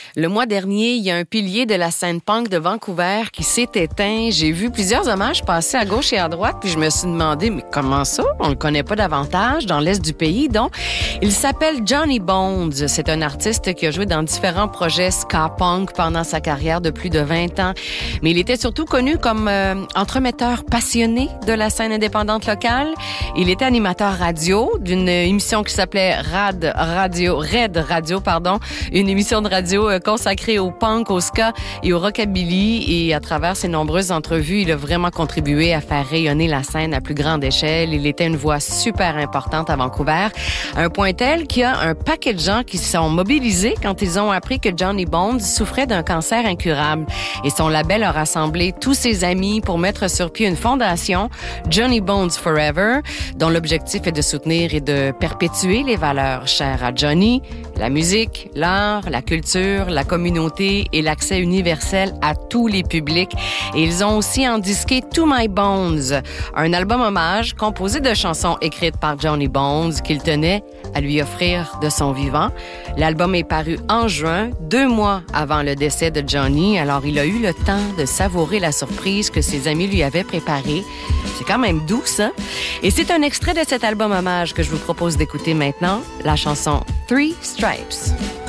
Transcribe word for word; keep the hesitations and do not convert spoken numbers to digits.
Le mois dernier, il y a un pilier de la scène punk de Vancouver qui s'est éteint. J'ai vu plusieurs hommages passer à gauche et à droite, puis je me suis demandé, mais comment ça? On le connaît pas davantage dans l'est du pays, donc. Il s'appelle Johnny Bones. C'est un artiste qui a joué dans différents projets ska punk pendant sa carrière de plus de vingt ans. Mais il était surtout connu comme euh, entremetteur passionné de la scène indépendante locale. Il était animateur radio d'une émission qui s'appelait Rad Radio, Red Radio, pardon, une émission de radio euh, consacré au punk, au ska et au rockabilly. Et à travers ses nombreuses entrevues, il a vraiment contribué à faire rayonner la scène à plus grande échelle. Il était une voix super importante à Vancouver, à un point tel qu'il y a un paquet de gens qui se sont mobilisés quand ils ont appris que Johnny Bones souffrait d'un cancer incurable. Et son label a rassemblé tous ses amis pour mettre sur pied une fondation, Johnny Bones Forever, dont l'objectif est de soutenir et de perpétuer les valeurs chères à Johnny, la musique, l'art, la culture, la communauté et l'accès universel à tous les publics. Et ils ont aussi endisqué To My Bones, un album hommage composé de chansons écrites par Johnny Bones qu'il tenait à lui offrir de son vivant. L'album est paru en juin, deux mois avant le décès de Johnny, alors il a eu le temps de savourer la surprise que ses amis lui avaient préparée. C'est quand même doux, ça. Et c'est un extrait de cet album hommage que je vous propose d'écouter maintenant, la chanson Three Stripes.